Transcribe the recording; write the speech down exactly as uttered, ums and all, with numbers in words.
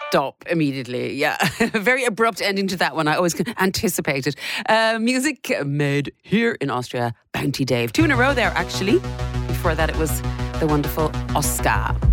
stop immediately. Yeah, very abrupt ending to that one. I always anticipated. Uh, music made here in Austria, Bounty Dave. Two in a row there, actually. Before that, it was the wonderful Oscar.